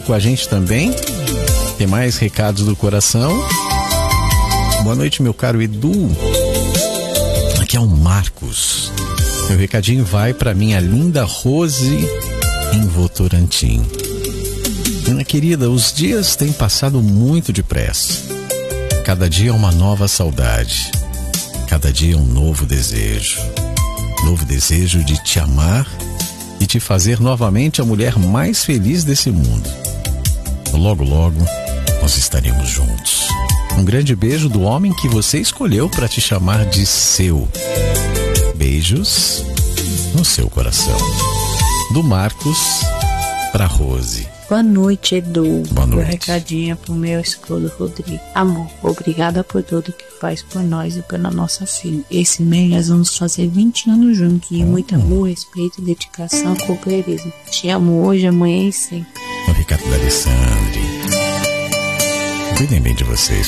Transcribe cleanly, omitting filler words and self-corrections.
com a gente também. Tem mais recados do coração. Boa noite, meu caro Edu. Aqui é o Marcos. Meu recadinho vai para minha linda Rose em Votorantim. Minha querida, os dias têm passado muito depressa. Cada dia é uma nova saudade. Cada dia é um novo desejo. Novo desejo de te amar e te fazer novamente a mulher mais feliz desse mundo. Logo, logo, nós estaremos juntos. Um grande beijo do homem que você escolheu para te chamar de seu. Beijos no seu coração. Do Marcos para Rose. Boa noite, Edu. Boa noite. Meu recadinho pro meu esposo Rodrigo. Amor, obrigada por tudo que faz por nós e pela nossa filha. Esse mês nós vamos fazer 20 anos juntos. E muito amor, respeito, dedicação, companheirismo. Te amo hoje, amanhã e sempre. O recado da Alessandra. Cuidem bem de vocês.